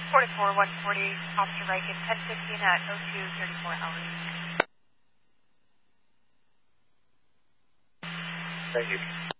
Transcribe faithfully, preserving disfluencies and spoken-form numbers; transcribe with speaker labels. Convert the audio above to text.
Speaker 1: forty-four one forty, Officer Rankin, ten fifteen at oh two thirty-four hours.
Speaker 2: Thank you.